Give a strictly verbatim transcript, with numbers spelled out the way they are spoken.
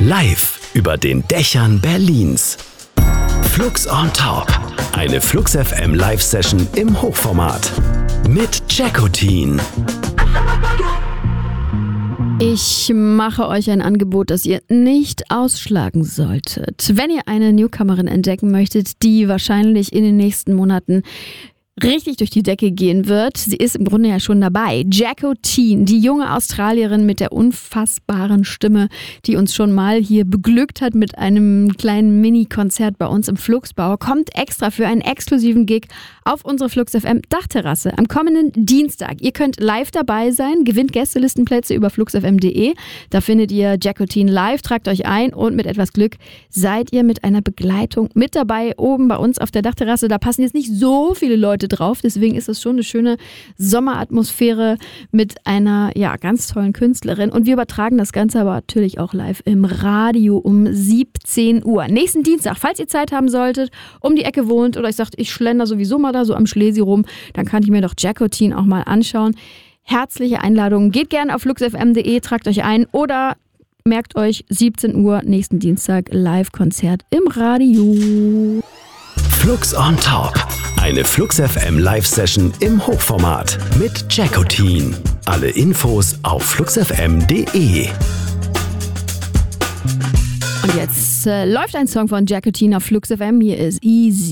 Live über den Dächern Berlins. Flux on Top. Eine Flux F M Live-Session im Hochformat. Mit Jackotin. Ich mache euch ein Angebot, das ihr nicht ausschlagen solltet. Wenn ihr eine Newcomerin entdecken möchtet, die wahrscheinlich in den nächsten Monaten richtig durch die Decke gehen wird. Sie ist im Grunde ja schon dabei. Jackotin, die junge Australierin mit der unfassbaren Stimme, die uns schon mal hier beglückt hat mit einem kleinen Mini-Konzert bei uns im Fluxbau, kommt extra für einen exklusiven Gig auf unsere Flux F M Dachterrasse am kommenden Dienstag. Ihr könnt live dabei sein, gewinnt Gästelistenplätze über flux f m punkt d e. Da findet ihr Jackotin live, tragt euch ein und mit etwas Glück seid ihr mit einer Begleitung mit dabei oben bei uns auf der Dachterrasse. Da passen jetzt nicht so viele Leute drauf, deswegen ist es schon eine schöne Sommeratmosphäre mit einer ja ganz tollen Künstlerin und wir übertragen das Ganze aber natürlich auch live im Radio um siebzehn Uhr. Nächsten Dienstag, falls ihr Zeit haben solltet, um die Ecke wohnt oder ich sagt, ich schlender sowieso mal da so am Schlesi rum, dann kann ich mir doch Jackotin auch mal anschauen. Herzliche Einladung, geht gerne auf flux f m punkt d e, tragt euch ein oder merkt euch siebzehn Uhr nächsten Dienstag Live-Konzert im Radio. Flux on Top. Eine Flux F M Live-Session im Hochformat mit Jackotin. Alle Infos auf flux f m punkt d e. Und jetzt äh, läuft ein Song von Jackotin auf Flux F M. Hier ist Easy.